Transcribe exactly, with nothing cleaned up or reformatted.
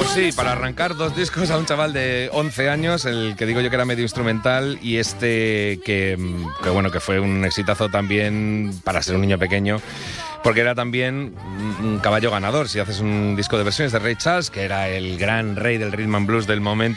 Pues sí, para arrancar dos discos a un chaval de once años, el que digo yo que era medio instrumental y este que, que bueno, que fue un exitazo también para ser un niño pequeño, porque era también un caballo ganador. Si haces un disco de versiones de Ray Charles, que era el gran rey del rhythm and blues del momento,